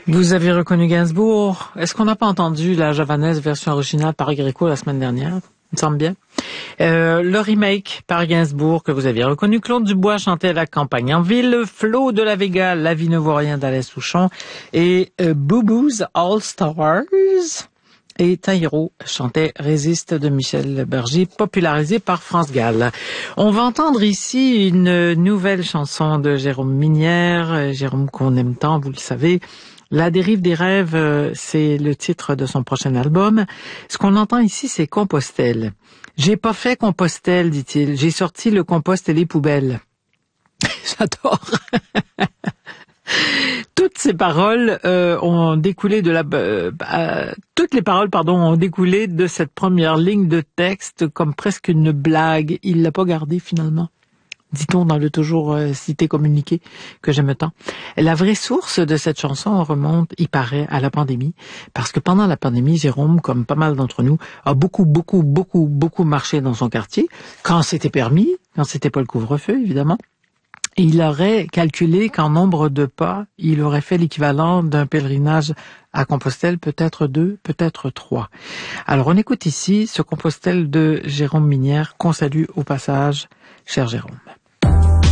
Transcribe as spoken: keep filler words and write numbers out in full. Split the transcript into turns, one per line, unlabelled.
Vous avez reconnu Gainsbourg. Est-ce qu'on n'a pas entendu la javanaise version originale par Gréco la semaine dernière? Il me semble bien. Euh, le remake par Gainsbourg que vous aviez reconnu. Claude Dubois chantait La campagne en ville. Flo de la Vega, La vie ne vaut rien d'Alain Souchon. Et euh, Boo Boo's All Stars. Et Taïro chantait Résiste de Michel Berger, popularisé par France Gall. On va entendre ici une nouvelle chanson de Jérôme Minière, Jérôme qu'on aime tant, vous le savez. La dérive des rêves, c'est le titre de son prochain album. Ce qu'on entend ici, c'est Compostelle. J'ai pas fait Compostelle, dit-il. J'ai sorti le compost et les poubelles. J'adore. Toutes ces paroles euh, ont découlé de la euh, euh, toutes les paroles pardon ont découlé de cette première ligne de texte comme presque une blague. Il l'a pas gardée finalement, dit-on dans le toujours euh, cité communiqué que j'aime tant. La vraie source de cette chanson remonte, il paraît, à la pandémie, parce que pendant la pandémie, Jérôme, comme pas mal d'entre nous, a beaucoup, beaucoup, beaucoup, beaucoup marché dans son quartier, quand c'était permis, quand c'était pas le couvre-feu, évidemment. Et il aurait calculé qu'en nombre de pas, il aurait fait l'équivalent d'un pèlerinage à Compostelle, peut-être deux, peut-être trois. Alors on écoute ici ce Compostelle de Jérôme Minière, qu'on salue au passage, cher Jérôme.